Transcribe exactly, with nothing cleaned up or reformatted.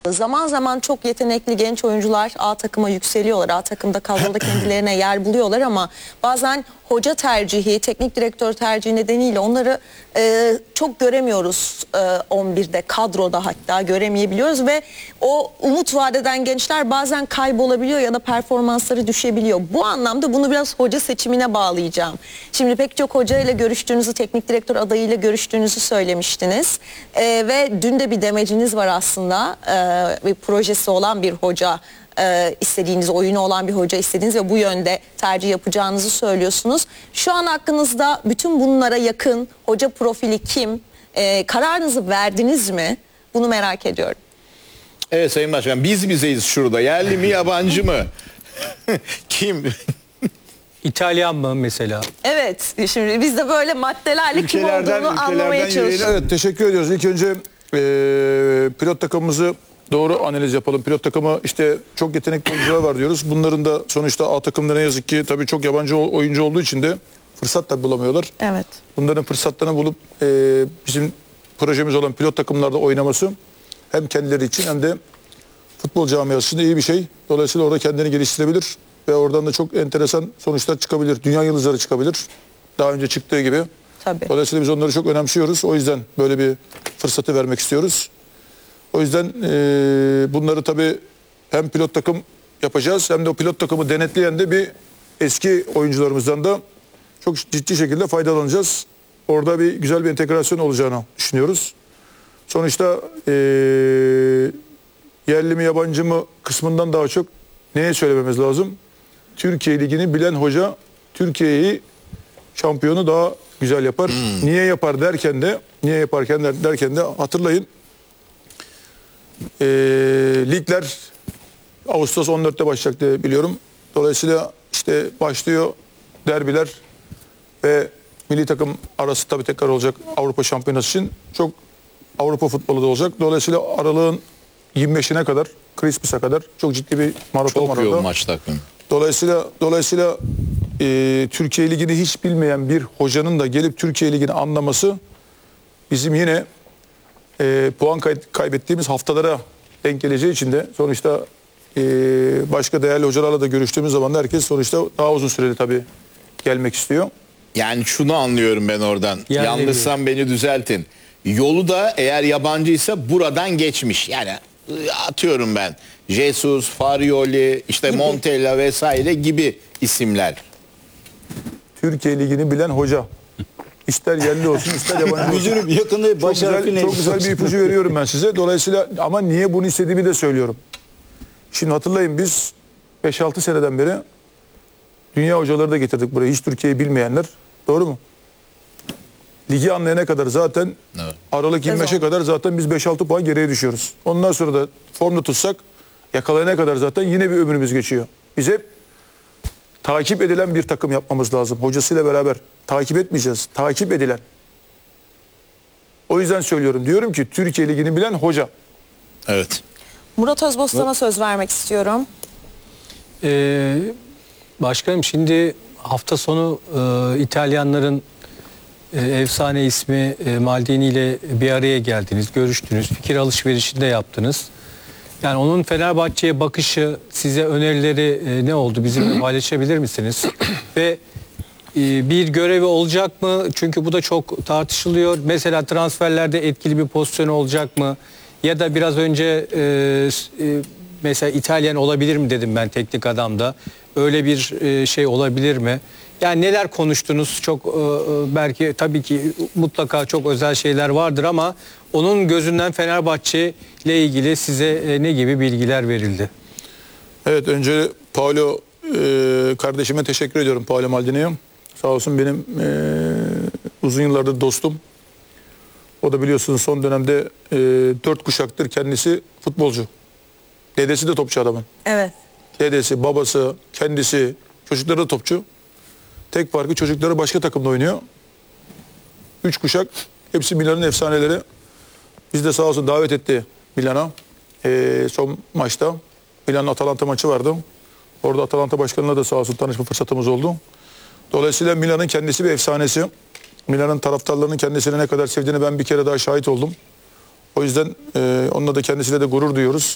Zaman zaman çok yetenekli genç oyuncular A takıma yükseliyorlar. A takımda kadroda kendilerine yer buluyorlar ama bazen hoca tercihi, teknik direktör tercihi nedeniyle onları e, çok göremiyoruz e, on birde, kadroda hatta göremeyebiliyoruz ve o umut vadeden gençler bazen kaybolabiliyor ya da performansları düşebiliyor. Bu anlamda bunu biraz hoca seçimine bağlayacağım. Şimdi pek çok hoca ile görüştüğünüzü, teknik direktör adayıyla görüştüğünüzü söylemiştiniz e, ve dün de bir demeciniz var aslında. E, bir projesi olan bir hoca e, istediğiniz, oyunu olan bir hoca istediğiniz ve bu yönde tercih yapacağınızı söylüyorsunuz. Şu an hakkınızda bütün bunlara yakın hoca profili kim? E, kararınızı verdiniz mi? Bunu merak ediyorum. Evet Sayın Başkan, biz bizeyiz şurada. Yerli mi yabancı mı? Kim? İtalyan mı mesela? Evet, şimdi biz de böyle maddelerle kim olduğunu anlamaya çalışıyoruz. Evet, teşekkür ediyoruz. İlk önce e, pilot takımımızı doğru analiz yapalım. Pilot takımı işte çok yetenekli oyuncular var diyoruz. Bunların da sonuçta A takımda ne yazık ki tabii çok yabancı oyuncu olduğu için de fırsat da bulamıyorlar. Evet. Bunların fırsatlarını bulup e, bizim projemiz olan pilot takımlarda oynaması hem kendileri için hem de futbol camiası için de iyi bir şey. Dolayısıyla orada kendini geliştirebilir ve oradan da çok enteresan sonuçlar çıkabilir. Dünya yıldızları çıkabilir. Daha önce çıktığı gibi. Tabii. Dolayısıyla biz onları çok önemsiyoruz. O yüzden böyle bir fırsatı vermek istiyoruz. O yüzden e, bunları tabii hem pilot takım yapacağız hem de o pilot takımı denetleyen de bir eski oyuncularımızdan da çok ciddi şekilde faydalanacağız. Orada bir güzel bir entegrasyon olacağını düşünüyoruz. Sonuçta e, yerli mi yabancı mı kısmından daha çok neye söylememiz lazım? Türkiye Ligi'ni bilen hoca Türkiye'yi şampiyonu daha güzel yapar. Hmm. Niye yapar derken de niye yaparken der, derken de hatırlayın. E, ligler Ağustos on dörtte başlayacak diye biliyorum. Dolayısıyla işte başlıyor derbiler ve milli takım arası tabii tekrar olacak Avrupa Şampiyonası için. Çok Avrupa futbolu da olacak. Dolayısıyla aralığın yirmi beşine kadar, Christmas'a kadar çok ciddi bir maraton var orada. Çok yoğun maç takvimi. Dolayısıyla dolayısıyla e, Türkiye Ligi'ni hiç bilmeyen bir hocanın da gelip Türkiye Ligi'ni anlaması bizim yine e, puan kay kaybettiğimiz haftalara denk geleceği için de sonuçta e, başka değerli hocalarla da görüştüğümüz zaman da herkes sonuçta daha uzun süreli tabii gelmek istiyor. Yani şunu anlıyorum ben oradan. Yani Yanlışsam beni düzeltin. Yolu da eğer yabancıysa buradan geçmiş. Yani atıyorum ben. Jesus, Farioli, işte Montella vesaire gibi isimler. Türkiye Ligi'ni bilen hoca. İster yerli olsun ister yabancı olsun. Yakında Çok güzel, çok güzel bir ipucu veriyorum ben size. Dolayısıyla ama niye bunu istediğimi de söylüyorum. Şimdi hatırlayın biz beş altı seneden beri dünya hocaları da getirdik buraya. Hiç Türkiye'yi bilmeyenler. Doğru mu? Ligi anlayana kadar zaten evet. Aralık yirmi beşe kadar zaten biz beş altı puan geriye düşüyoruz. Ondan sonra da formda tutsak yakalayana kadar zaten yine bir ömrümüz geçiyor. Biz hep takip edilen bir takım yapmamız lazım. Hocasıyla beraber takip etmeyeceğiz. Takip edilen. O yüzden söylüyorum. Diyorum ki Türkiye Ligi'ni bilen hoca. Evet. Murat Özbostan'a söz vermek istiyorum. Ee, başkanım şimdi hafta sonu e, İtalyanların e, efsane ismi e, Maldini ile bir araya geldiniz, görüştünüz, fikir alışverişinde yaptınız. Yani onun Fenerbahçe'ye bakışı, size önerileri e, ne oldu? Bizimle paylaşabilir misiniz? Ve e, bir görevi olacak mı? Çünkü bu da çok tartışılıyor. Mesela transferlerde etkili bir pozisyon olacak mı? Ya da biraz önce e, e, mesela İtalyan olabilir mi dedim ben teknik adamda. Öyle bir e, şey olabilir mi? Yani neler konuştunuz? Çok e, belki tabii ki mutlaka çok özel şeyler vardır ama onun gözünden Fenerbahçe ile ilgili size e, ne gibi bilgiler verildi? Evet, önce Paolo e, kardeşime teşekkür ediyorum, Paolo Maldini'ye. Sağ olsun benim e, uzun yıllardır dostum. O da biliyorsunuz son dönemde e, dört kuşaktır kendisi futbolcu. Dedesi de topçu adamın. Evet. Dedesi, babası, kendisi, çocukları da topçu. Tek farkı çocukları başka takımda oynuyor. Üç kuşak, hepsi Milan'ın efsaneleri. Biz de sağ olsun davet etti Milan'a. E, son maçta Milan'ın Atalanta maçı vardı. Orada Atalanta başkanıyla da sağ olsun tanışma fırsatımız oldu. Dolayısıyla Milan'ın kendisi bir efsanesi. Milan'ın taraftarlarının kendisine ne kadar sevdiğini ben bir kere daha şahit oldum. O yüzden e, onunla da kendisiyle de gurur duyuyoruz.